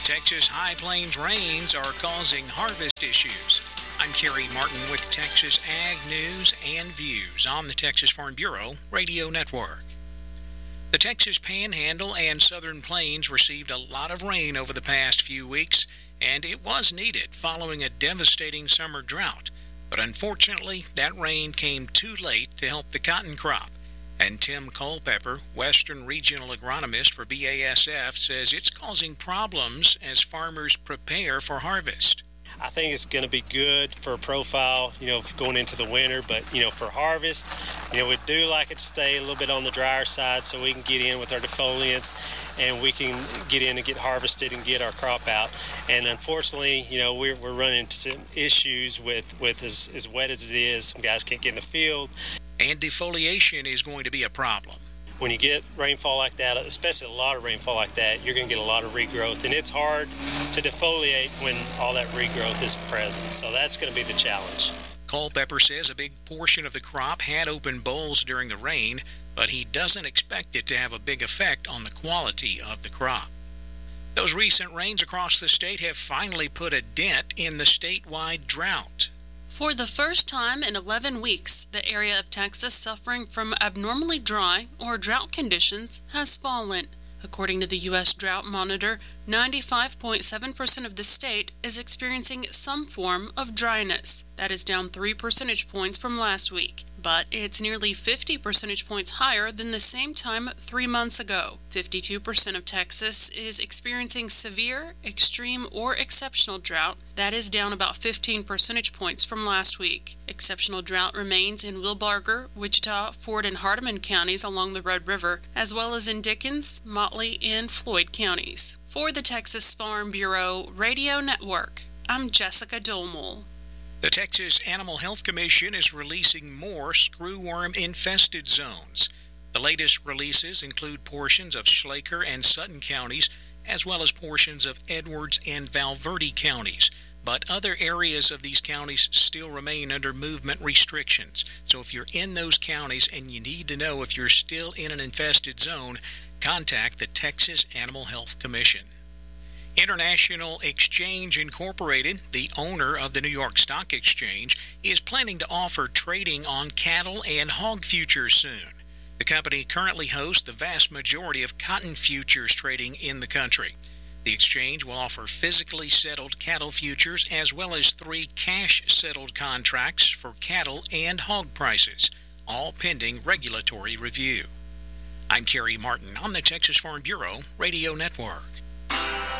Texas High Plains rains are causing harvest issues. I'm Kerry Martin with Texas Ag News and Views on the Texas Farm Bureau Radio Network. The Texas Panhandle and Southern Plains received a lot of rain over the past few weeks, and it was needed following a devastating summer drought. But unfortunately, that rain came too late to help the cotton crop. And Tim Culpepper, Western Regional Agronomist for BASF, says it's causing problems as farmers prepare for harvest. I think it's going to be good for a profile, going into the winter, but, for harvest, we do like it to stay a little bit on the drier side so we can get in with our defoliants and we can get in and get harvested and get our crop out. And unfortunately, we're running into some issues with as wet as it is. Some guys can't get in the field. And defoliation is going to be a problem. When you get rainfall like that, especially a lot of rainfall like that, you're going to get a lot of regrowth. And it's hard to defoliate when all that regrowth is present. So that's going to be the challenge. Culpepper says a big portion of the crop had open bolls during the rain, but he doesn't expect it to have a big effect on the quality of the crop. Those recent rains across the state have finally put a dent in the statewide drought. For the first time in 11 weeks, the area of Texas suffering from abnormally dry or drought conditions has fallen. According to the U.S. Drought Monitor, 95.7% of the state is experiencing some form of dryness. That is down 3 percentage points from last week, but it's nearly 50 percentage points higher than the same time 3 months ago. 52% of Texas is experiencing severe, extreme, or exceptional drought. That is down about 15 percentage points from last week. Exceptional drought remains in Wilbarger, Wichita, Ford, and Hardeman counties along the Red River, as well as in Dickens, Motley, and Floyd counties. For the Texas Farm Bureau Radio Network, I'm Jessica Domel. The Texas Animal Health Commission is releasing more screwworm-infested zones. The latest releases include portions of Schlaker and Sutton counties, as well as portions of Edwards and Valverde counties. But other areas of these counties still remain under movement restrictions. So if you're in those counties and you need to know if you're still in an infested zone, contact the Texas Animal Health Commission. International Exchange Incorporated, the owner of the New York Stock Exchange, is planning to offer trading on cattle and hog futures soon. The company currently hosts the vast majority of cotton futures trading in the country. The exchange will offer physically settled cattle futures as well as 3 cash-settled contracts for cattle and hog prices, all pending regulatory review. I'm Kerry Martin on the Texas Farm Bureau Radio Network.